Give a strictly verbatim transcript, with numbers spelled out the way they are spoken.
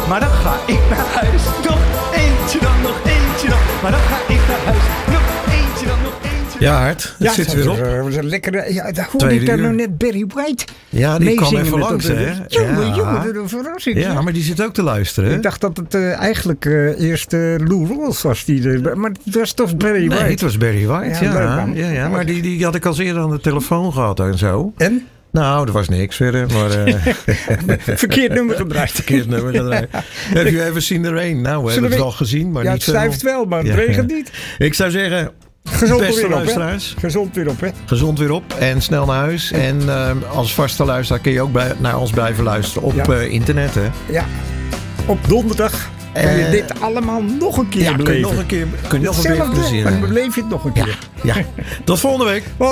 maar dan ga ik naar huis. Nog eentje dan, nog eentje dan, maar dan ga ik naar huis. Nog eentje dan, nog eentje dan. Ja, Hart, het Ja, zit weer op. Dat was een lekkere. Ja, daar hoorde Tweede ik daar uur. nou net Barry White. Ja, die kwam meezingen even met langs, dat- hè? Jongen, Ja. jongen, wat een verrassing. Ja, zeg. maar die zit ook te luisteren. Ik dacht dat het uh, eigenlijk uh, eerst uh, Lou Rawls was. Die er, maar het was toch Barry White? Nee, het was Barry White, Ja, ja. leuk, man. ja, ja, maar die, die had ik al eerder aan de telefoon gehad en zo. En? Nou, er was niks verder, maar... Uh, Verkeerd nummer gedraaid. verkeerd nummer gedraaid. Have you ever seen the rain? Nou, we hebben we- het al gezien, maar Ja, niet het stijft veel. wel, maar het Ja. regent niet. Ik zou zeggen, Gezond beste weer op, hè? luisteraars, Gezond weer op, hè? gezond weer op en snel naar huis. En uh, als vaste luisteraar kun je ook bij, naar ons blijven luisteren op Ja. uh, internet, hè? Ja. Op donderdag kan je Eh, dit allemaal nog een keer Ja, kun je beleven. nog een keer, kun je nog een keer Hetzelfde, plezier maar dan hebben. beleef je het nog een keer. Ja, tot volgende week.